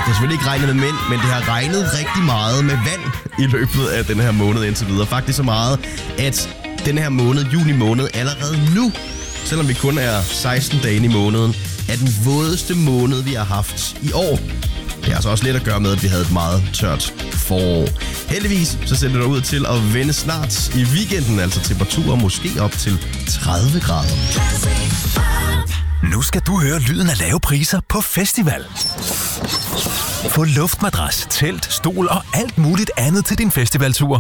har selvfølgelig ikke regnet med mænd, men det har regnet rigtig meget med vand i løbet af den her måned indtil videre. Faktisk så meget, at den her måned, juni måned, allerede nu, selvom vi kun er 16 dage i måneden, er den vådeste måned, vi har haft i år. Det har altså også lidt at gøre med, at vi havde et meget tørt forår. Heldigvis så ser det ud til at vende snart i weekenden, altså temperaturer måske op til 30 grader. Nu skal du høre lyden af lave priser på festival. Få luftmadras, telt, stol og alt muligt andet til din festivaltur.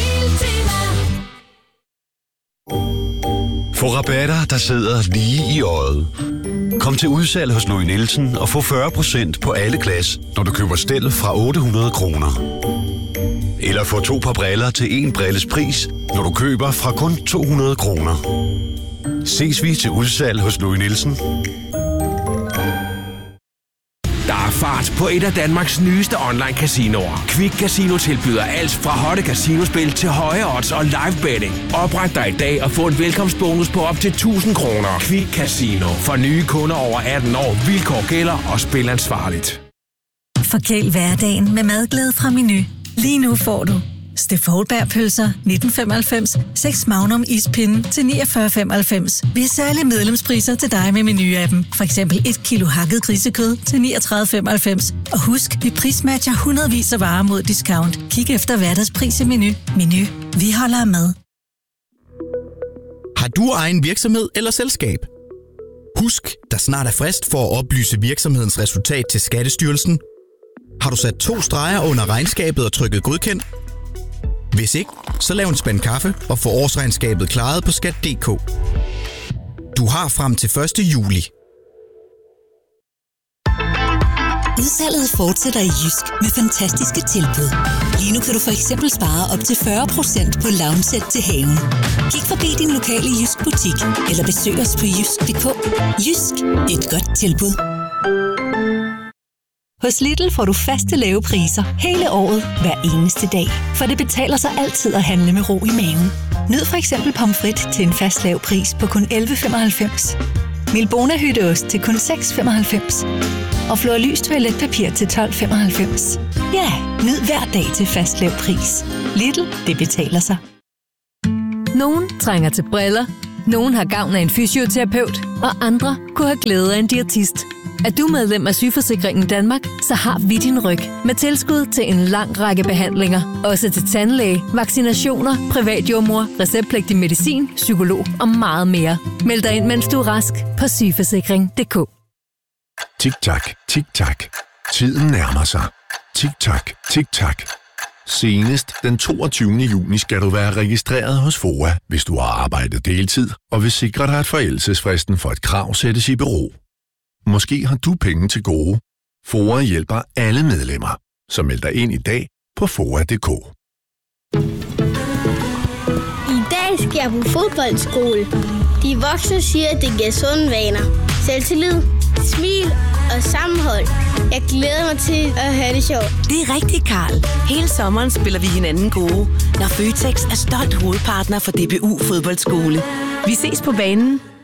Få rabatter, der sidder lige i øjet. Kom til udsalg hos Louis Nielsen og få 40% på alle glas, når du køber stel fra 800 kroner. Eller få 2 par briller til 1 brilles pris, når du køber fra kun 200 kroner. Ses vi til udsalg hos Louis Nielsen. Der er fart på et af Danmarks nyeste online-casinoer. Quick Casino tilbyder alt fra hotte casinospil til høje odds og live betting. Opret dig i dag og få en velkomstbonus på op til 1000 kroner. Quick Casino. For nye kunder over 18 år. Vilkår gælder og spil ansvarligt. Forkæl hverdagen med madglæde fra Meny. Lige nu får du Steff Holberg-pølser 1995, 6 Magnum ispinde til 49,95. Vi har særlige medlemspriser til dig med Meny-appen. For eksempel 1 kilo hakket grisekød til 39,95. Og husk, vi prismatcher hundredvis af varer mod discount. Kig efter hverdagspris i Meny. Meny. Vi holder af mad. Har du egen virksomhed eller selskab? Husk, der snart er frist for at oplyse virksomhedens resultat til Skattestyrelsen. Har du sat 2 streger under regnskabet og trykket godkendt? Hvis ikke, så lav en spand kaffe og få årsregnskabet klaret på skat.dk. Du har frem til 1. juli. Udsalget fortsætter i Jysk med fantastiske tilbud. Lige nu kan du for eksempel spare op til 40% på lounge-sæt til haven. Kig forbi din lokale Jysk butik eller besøg os på jysk.dk. Jysk. Et godt tilbud. Hos Lidl får du faste lave priser hele året, hver eneste dag. For det betaler sig altid at handle med ro i maven. Nyd for eksempel pomfrit til en fast lav pris på kun 11,95. Milbona hytteost til kun 6,95. Og Flor Lys toiletpapir til 12,95. Ja, nyd hver dag til fast lav pris. Lidl, det betaler sig. Nogen trænger til briller, nogen har gavn af en fysioterapeut, og andre kunne have glæde af en diætist. Er du medlem af Sygeforsikringen Danmark, så har vi din ryg med tilskud til en lang række behandlinger. Også til tandlæge, vaccinationer, privatjordmor, receptpligtig medicin, psykolog og meget mere. Meld dig ind, mens du er rask på sygeforsikring.dk. Tik-tak, tik-tak. Tiden nærmer sig. Tik-tak, tik-tak. Senest den 22. juni skal du være registreret hos FOA, hvis du har arbejdet deltid, og vil sikre dig, at forældelsesfristen for et krav sættes i bero. Måske har du penge til gode. FOA hjælper alle medlemmer, så meld dig ind i dag på FOA.dk. I dag skal jeg på fodboldskole. De voksne siger, at det giver sunde vaner. Selvtillid, smil og sammenhold. Jeg glæder mig til at have det sjovt. Det er rigtigt, Karl. Hele sommeren spiller vi hinanden gode, når Føtex er stolt hovedpartner for DBU Fodboldskole. Vi ses på banen.